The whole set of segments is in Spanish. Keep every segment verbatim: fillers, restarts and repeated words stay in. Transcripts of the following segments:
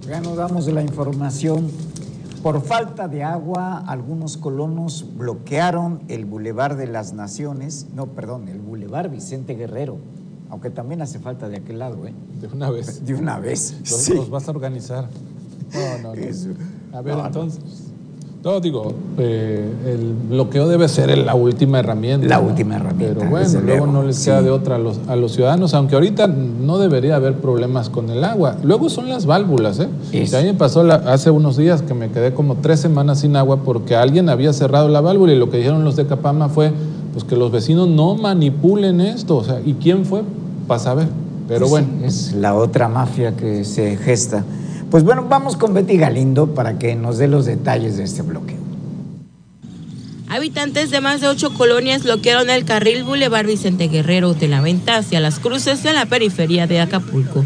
Reanudamos la información. Por falta de agua, algunos colonos bloquearon el Boulevard de las Naciones, no, perdón, el Boulevard Vicente Guerrero, aunque también hace falta de aquel lado, ¿eh? De una vez. De una vez, Los, sí. los vas a organizar. No, no, no. Eso. A ver, No, entonces... No, digo, eh, el bloqueo debe ser la última herramienta. La ¿no? última herramienta. Pero bueno, luego luego. no les Sí. queda de otra a los, a los ciudadanos, aunque ahorita no debería haber problemas con el agua. Luego son las válvulas, ¿eh? Eso. A mí me pasó la, hace unos días que me quedé como tres semanas sin agua porque alguien había cerrado la válvula y lo que dijeron los de Capama fue pues que los vecinos no manipulen esto. O sea, ¿y quién fue? Para saber. Pero Pues bueno. sí, es la otra mafia que se gesta. Pues bueno, vamos con Betty Galindo para que nos dé los detalles de este bloqueo. Habitantes de más de ocho colonias bloquearon el carril Boulevard Vicente Guerrero de la Venta hacia Las Cruces en la periferia de Acapulco.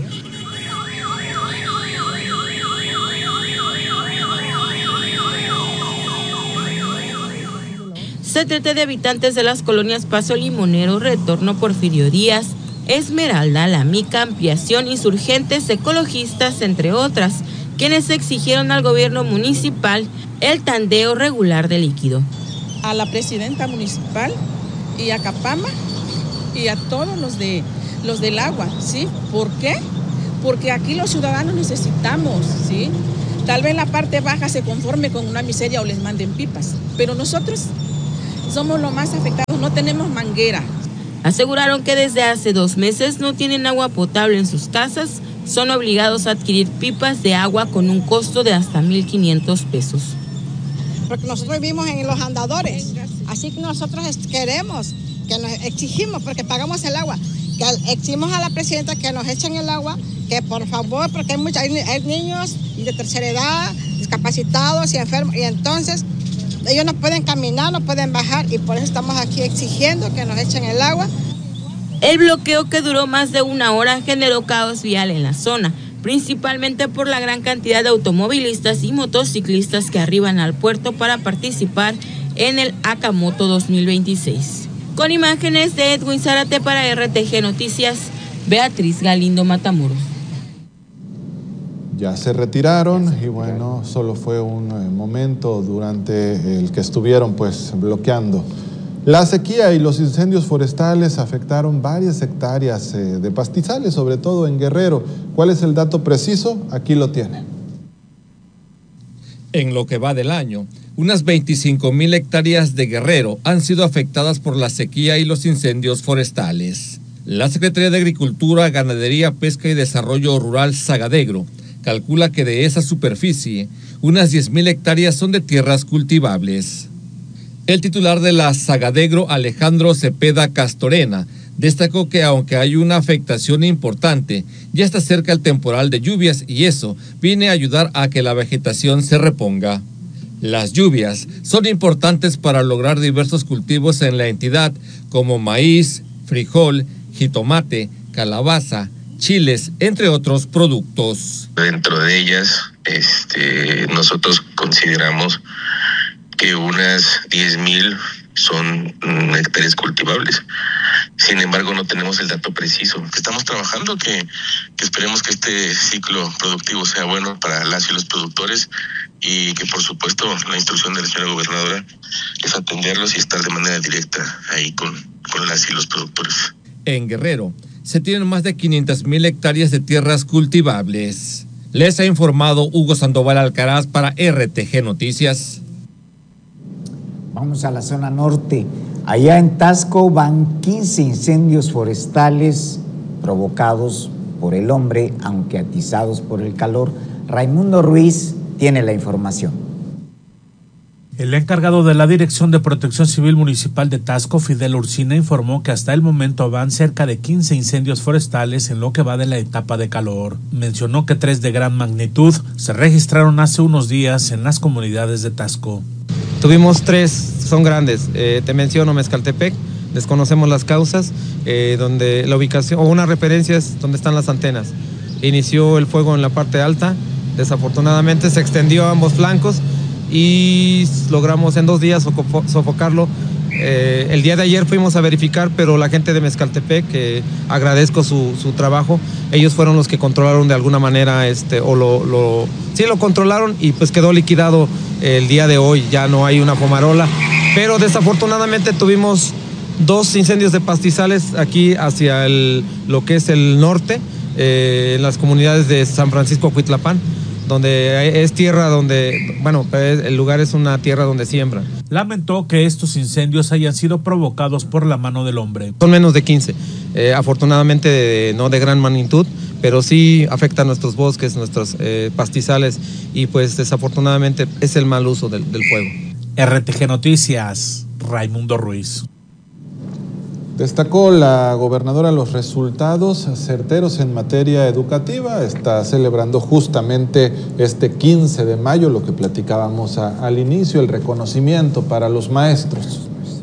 Se trata de habitantes de las colonias Paso Limonero, Retorno Porfirio Díaz, Esmeralda, La Mica, Ampliación, Insurgentes, Ecologistas, entre otras, quienes exigieron al gobierno municipal el tandeo regular de líquido. A la presidenta municipal y a Capama y a todos los de los del agua, ¿sí? ¿Por qué? Porque aquí los ciudadanos necesitamos, ¿sí? Tal vez la parte baja se conforme con una miseria o les manden pipas, pero nosotros somos los más afectados, no tenemos manguera. Aseguraron que desde hace dos meses no tienen agua potable en sus casas, son obligados a adquirir pipas de agua con un costo de hasta mil quinientos pesos. Porque nosotros vivimos en los andadores, así que nosotros queremos, que nos exigimos, porque pagamos el agua, que exigimos a la presidenta que nos echen el agua, que por favor, porque hay, muchos, hay, hay niños de tercera edad, discapacitados y enfermos, y entonces ellos no pueden caminar, no pueden bajar, y por eso estamos aquí exigiendo que nos echen el agua. El bloqueo, que duró más de una hora, generó caos vial en la zona, principalmente por la gran cantidad de automovilistas y motociclistas que arriban al puerto para participar en el Acamoto dos mil veintiséis. Con imágenes de Edwin Zárate para R T G Noticias, Beatriz Galindo Matamoros. Ya se retiraron y bueno, solo fue un eh, momento durante el que estuvieron pues bloqueando. La sequía y los incendios forestales afectaron varias hectáreas eh, de pastizales, sobre todo en Guerrero. ¿Cuál es el dato preciso? Aquí lo tiene. En lo que va del año, unas veinticinco mil hectáreas de Guerrero han sido afectadas por la sequía y los incendios forestales. La Secretaría de Agricultura, Ganadería, Pesca y Desarrollo Rural Sagadegro calcula que de esa superficie, unas diez mil hectáreas son de tierras cultivables. El titular de la Sagadegro, Alejandro Cepeda Castorena, destacó que aunque hay una afectación importante, ya está cerca el temporal de lluvias y eso viene a ayudar a que la vegetación se reponga. Las lluvias son importantes para lograr diversos cultivos en la entidad, como maíz, frijol, jitomate, calabaza, chiles, entre otros productos. Dentro de ellas, este, nosotros consideramos que unas diez mil son hectáreas cultivables. Sin embargo, no tenemos el dato preciso. Estamos trabajando que, que esperemos que este ciclo productivo sea bueno para las y los productores y que, por supuesto, la instrucción de la señora gobernadora es atenderlos y estar de manera directa ahí con, con las y los productores. En Guerrero se tienen más de quinientas mil hectáreas de tierras cultivables. Les ha informado Hugo Sandoval Alcaraz para R T G Noticias. Vamos a la zona norte. Allá en Tasco van quince incendios forestales provocados por el hombre, aunque atizados por el calor. Raimundo Ruiz tiene la información. El encargado de la Dirección de Protección Civil Municipal de Tasco, Fidel Ursina, informó que hasta el momento van cerca de quince incendios forestales en lo que va de la etapa de calor. Mencionó que tres de gran magnitud se registraron hace unos días en las comunidades de Tasco. Tuvimos tres, son grandes, eh, te menciono Mezcaltepec, desconocemos las causas, eh, donde la ubicación, o una referencia es donde están las antenas. Inició el fuego en la parte alta, desafortunadamente se extendió a ambos flancos y logramos en dos días sofocarlo Eh, el día de ayer fuimos a verificar, pero la gente de Mezcaltepec, que agradezco su, su trabajo, ellos fueron los que controlaron de alguna manera, este, o lo, lo, sí lo controlaron y pues quedó liquidado el día de hoy, ya no hay una fumarola, pero desafortunadamente tuvimos dos incendios de pastizales aquí hacia el, lo que es el norte, eh, en las comunidades de San Francisco Cuitlapán, donde es tierra donde, bueno, el lugar es una tierra donde siembran. Lamentó que estos incendios hayan sido provocados por la mano del hombre. Son menos de quince, eh, afortunadamente de, no de gran magnitud, pero sí afectan nuestros bosques, nuestros eh, pastizales y pues desafortunadamente es el mal uso del, del fuego. R T G Noticias, Raimundo Ruiz. Destacó la gobernadora los resultados certeros en materia educativa. Está celebrando justamente este quince de mayo, lo que platicábamos a, al inicio, el reconocimiento para los maestros.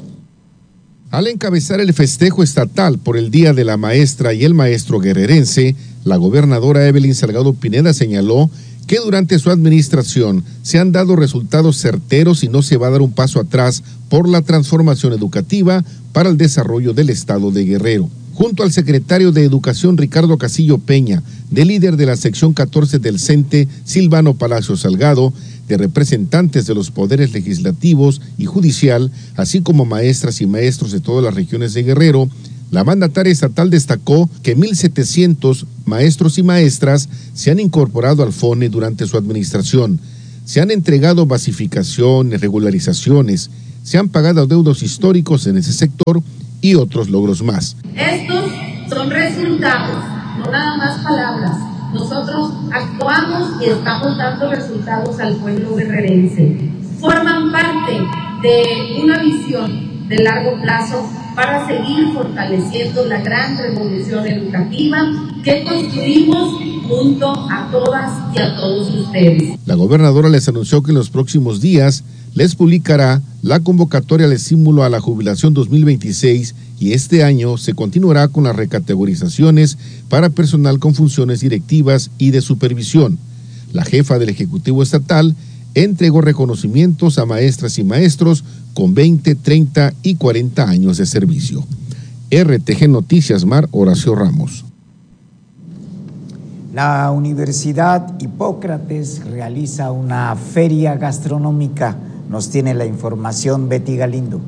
Al encabezar el festejo estatal por el Día de la Maestra y el Maestro guerrerense, la gobernadora Evelyn Salgado Pineda señaló que durante su administración se han dado resultados certeros y no se va a dar un paso atrás por la transformación educativa para el desarrollo del estado de Guerrero. Junto al secretario de Educación Ricardo Casillo Peña, del líder de la sección catorce del CENTE Silvano Palacio Salgado, de representantes de los poderes legislativos y judicial, así como maestras y maestros de todas las regiones de Guerrero, la mandataria estatal destacó que mil setecientos maestros y maestras se han incorporado al FONE durante su administración. Se han entregado basificaciones, regularizaciones, se han pagado deudos históricos en ese sector y otros logros más. Estos son resultados, no nada más palabras. Nosotros actuamos y estamos dando resultados al pueblo guerrerense. Forman parte de una visión de largo plazo para seguir fortaleciendo la gran revolución educativa que construimos junto a todas y a todos ustedes. La gobernadora les anunció que en los próximos días les publicará la convocatoria al estímulo a la jubilación dos mil veintiséis y este año se continuará con las recategorizaciones para personal con funciones directivas y de supervisión. La jefa del Ejecutivo Estatal entregó reconocimientos a maestras y maestros con veinte, treinta y cuarenta años de servicio. R T G Noticias Mar, Horacio Ramos. La Universidad Hipócrates realiza una feria gastronómica. Nos tiene la información Betty Galindo.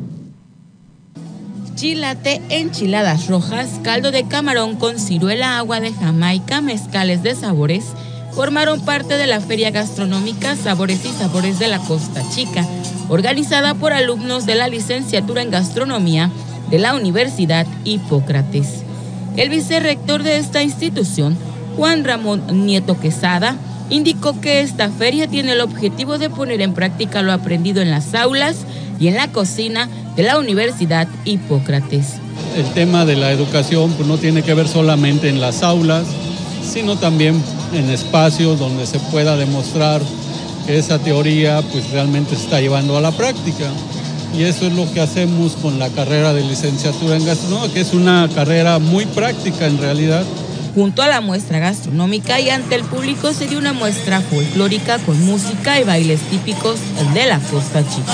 Chilate, enchiladas rojas, caldo de camarón con ciruela, agua de Jamaica, mezcales de sabores, formaron parte de la Feria Gastronómica Sabores y Sabores de la Costa Chica, organizada por alumnos de la licenciatura en Gastronomía de la Universidad Hipócrates. El vicerrector de esta institución, Juan Ramón Nieto Quesada, indicó que esta feria tiene el objetivo de poner en práctica lo aprendido en las aulas y en la cocina de la Universidad Hipócrates. El tema de la educación pues, no tiene que ver solamente en las aulas, sino también en espacios donde se pueda demostrar que esa teoría pues, realmente se está llevando a la práctica. Y eso es lo que hacemos con la carrera de licenciatura en gastronomía, que es una carrera muy práctica en realidad. Junto a la muestra gastronómica y ante el público se dio una muestra folclórica con música y bailes típicos de la Costa Chica.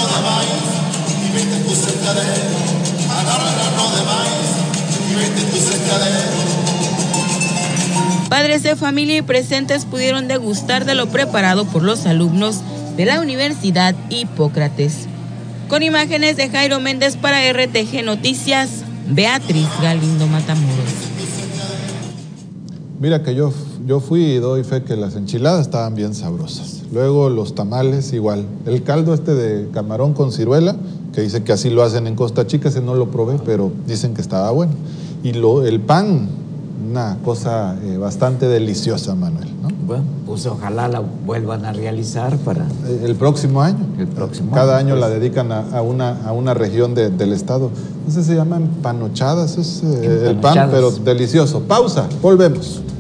Padres de familia y presentes pudieron degustar de lo preparado por los alumnos de la Universidad Hipócrates. Con imágenes de Jairo Méndez para R T G Noticias, Beatriz Galindo Matamoros. Mira que yo, yo fui y doy fe que las enchiladas estaban bien sabrosas. Luego los tamales igual. El caldo este de camarón con ciruela, que dice que así lo hacen en Costa Chica, ese no lo probé, pero dicen que estaba bueno. Y lo, el pan, una cosa eh, bastante deliciosa, Manuel, ¿no? Bueno, pues ojalá la vuelvan a realizar para... El próximo año. El próximo Cada año, año pues. la dedican a, a, una, a una región de, del estado. No sé, se llaman panochadas, es eh, el pan, pero delicioso. Pausa, volvemos.